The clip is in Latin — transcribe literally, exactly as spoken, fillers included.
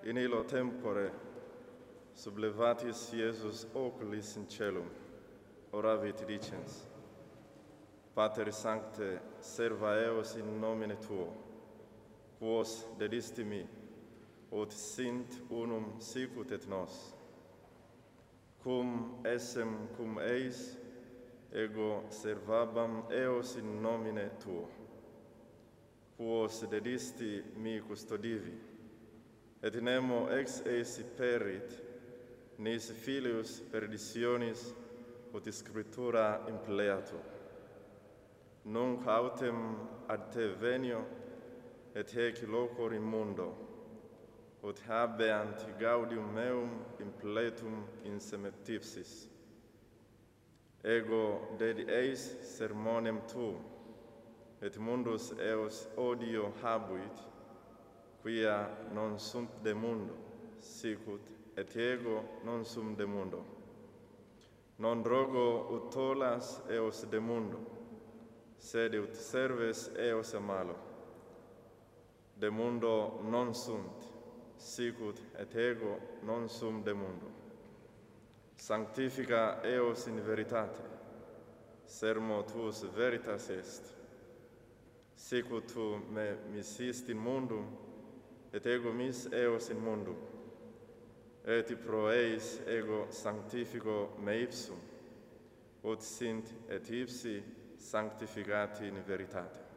in illo tempore sublevatis Iesus oculis in celum, oravit dicens: Pater Sancte, serva eos in nomine Tuo, quos dedisti mi, ut sint unum sicut et nos, cum essem cum eis, ego servabam eos in nomine Tuo, quos dedisti mi custodivi, et nemo ex eis perit, nis filius perditionis, ut scriptura impleatur. Nunc autem ad Te venio, et hec locor immundo, ut habeant gaudium meum impletum in semetipsis. Ego dedi eis sermonem Tuum, et mundus eos odio habuit, quia non sunt de mundo, sicut et ego non sum de mundo. Non rogo ut tollas eos de mundo, sed ut serves eos a malo. De mundo non sunt, sicut et ego non sum de mundo. Sanctifica eos in veritate, sermo Tuus veritas est. Sicut Tu me missist in mundum, et ego mis eos in mundum, et pro eis ego sanctifico me ipsum, ut sint et ipsi sanctificati in veritate.